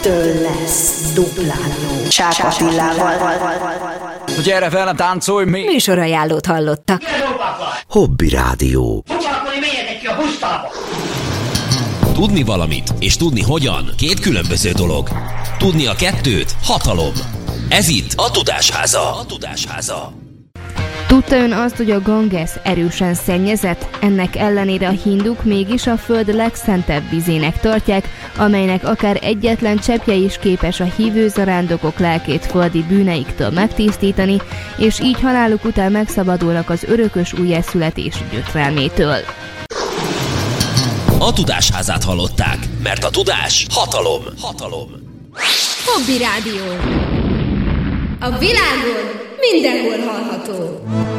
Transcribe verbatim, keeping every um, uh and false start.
Ettől lesz duplán jó. Csák Attilával. Gyere velem, táncolj még! Műsorajánlót hallottak. Hobby Rádió. Foglalkozni menjetek ki a pusztába! Tudni valamit és tudni hogyan két különböző dolog. Tudni a kettőt hatalom. Ez itt a Tudásháza. A Tudásháza. Tudta ön azt, hogy a Ganges erősen szennyezett? Ennek ellenére a hinduk mégis a föld legszentebb vizének tartják, amelynek akár egyetlen cseppje is képes a hívő zarándokok lelkét földi bűneiktől megtisztítani, és így haláluk után megszabadulnak az örökös újjászületés gyötrelmétől. A Tudásházát hallották, mert a tudás hatalom. Hatalom. Hobby Rádió. A világon mindenhol hallható.